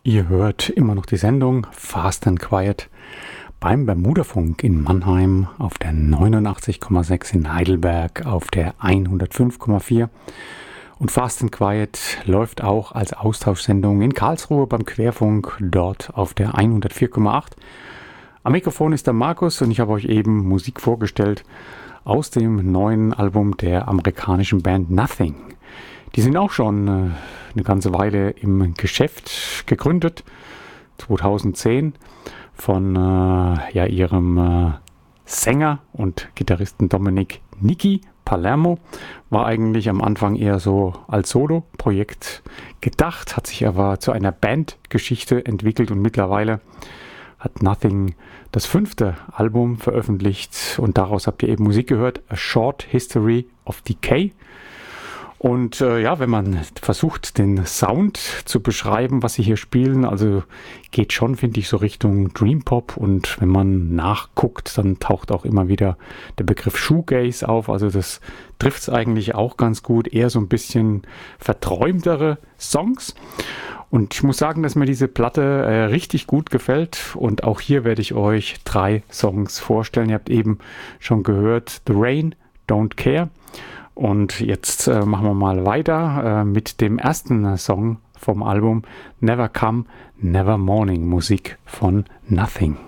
Ihr hört immer noch die Sendung Fast and Quiet beim Bermudafunk in Mannheim auf der 89,6, in Heidelberg auf der 105,4 und Fast and Quiet läuft auch als Austauschsendung in Karlsruhe beim Querfunk, dort auf der 104,8. Am Mikrofon ist der Markus und ich habe euch eben Musik vorgestellt aus dem neuen Album der amerikanischen Band Nothing. Die sind auch schon eine ganze Weile im Geschäft, gegründet, 2010, von ihrem Sänger und Gitarristen Dominic Nicky Palermo. War eigentlich am Anfang eher so als Solo-Projekt gedacht, hat sich aber zu einer Bandgeschichte entwickelt und mittlerweile hat Nothing das 5. Album veröffentlicht und daraus habt ihr eben Musik gehört, A Short History of Decay. Und wenn man versucht, den Sound zu beschreiben, was sie hier spielen, also geht schon, finde ich, so Richtung Dream Pop. Und wenn man nachguckt, dann taucht auch immer wieder der Begriff Shoegaze auf. Also das trifft es eigentlich auch ganz gut. Eher so ein bisschen verträumtere Songs. Und ich muss sagen, dass mir diese Platte richtig gut gefällt. Und auch hier werde ich euch 3 Songs vorstellen. Ihr habt eben schon gehört, The Rain, Don't Care. Und jetzt machen wir mal weiter mit dem ersten Song vom Album Never Come, Never Morning, Musik von Nothing.